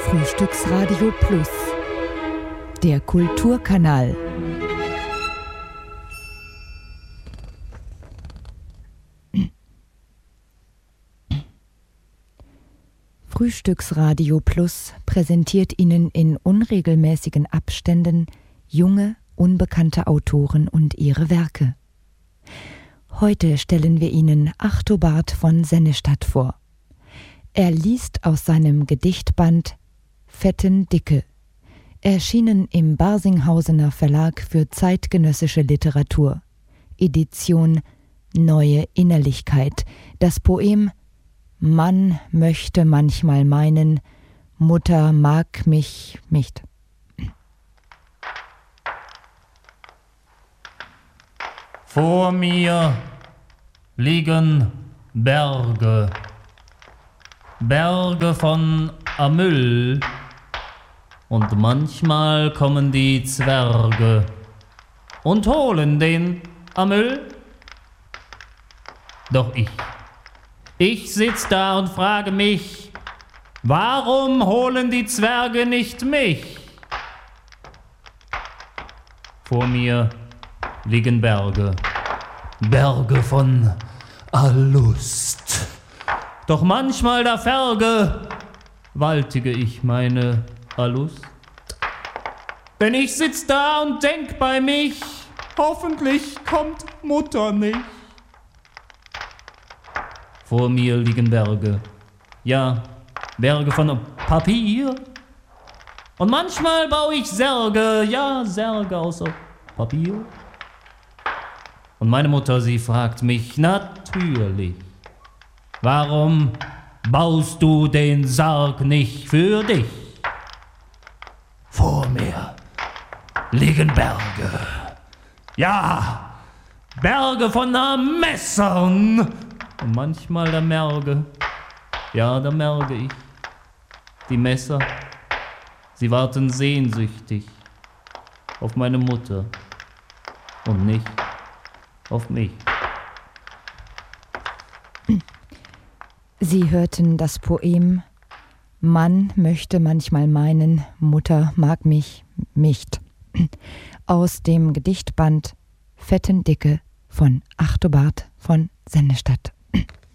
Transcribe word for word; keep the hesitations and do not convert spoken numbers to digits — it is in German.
Frühstücksradio Plus, der Kulturkanal. Frühstücksradio Plus präsentiert Ihnen in unregelmäßigen Abständen junge, unbekannte Autoren und ihre Werke. Heute stellen wir Ihnen Achtobart von Sennestadt vor. Er liest aus seinem Gedichtband Fetten Dicke, erschienen im Barsinghausener Verlag für zeitgenössische Literatur, Edition Neue Innerlichkeit, das Poem Mann möchte manchmal meinen, Mutter mag mich nicht. Vor mir liegen Berge, Berge von Amyl, und manchmal kommen die Zwerge und holen den Amyl. Doch ich, ich sitz da und frage mich, warum holen die Zwerge nicht mich? Vor mir liegen Berge, Berge von Allust. Doch manchmal da Ferge waltige ich meine Allust. Denn ich sitz da und denk bei mich, hoffentlich kommt Mutter nicht. Vor mir liegen Berge, ja, Berge von Papier. Und manchmal baue ich Särge, ja, Särge aus Papier. Und meine Mutter, sie fragt mich natürlich, warum baust du den Sarg nicht für dich? Vor mir liegen Berge, ja, Berge von Messern. Und manchmal da merke, ja, da merke ich, die Messer, sie warten sehnsüchtig auf meine Mutter und nicht auf mich. Sie hörten das Poem Mann möchte manchmal meinen, Mutter mag mich nicht aus dem Gedichtband Fetten Dicke von Achtobart von Sennestadt.